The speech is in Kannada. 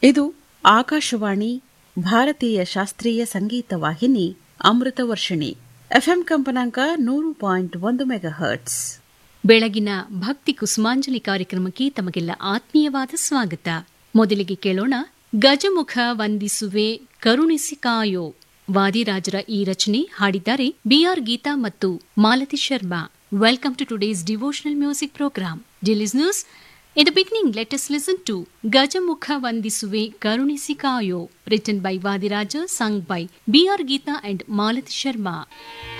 ಇದು ಆಕಾಶವಾಣಿ ಭಾರತೀಯ ಶಾಸ್ತ್ರೀಯ ಸಂಗೀತ ವಾಹಿನಿ ಅಮೃತ ವರ್ಷಿಣಿ ಎಫ್ಎಂ ಕಂಪನಾಂಕ 100.1 ಮೆಗಾಹರ್ಟ್ಸ್. ಬೆಳಗಿನ ಭಕ್ತಿ ಕುಸುಮಾಂಜಲಿ ಕಾರ್ಯಕ್ರಮಕ್ಕೆ ತಮಗೆಲ್ಲ ಆತ್ಮೀಯವಾದ ಸ್ವಾಗತ. ಮೊದಲಿಗೆ ಕೇಳೋಣ ಗಜಮುಖ ವಂದಿಸುವೆ ಕರುಣಿಸಿ ಕಾಯೋ. ವಾದಿರಾಜರ ಈ ರಚನೆ ಹಾಡಿದ್ದಾರೆ ಬಿಆರ್ ಗೀತಾ ಮತ್ತು Malathi Sharma. Welcome to today's devotional music program. Dear listeners, in the beginning, let us listen to Gajamukha Vandisuve Karunisi Kayo, written by Vadiraja, sung by B.R. Geeta and Malati Sharma.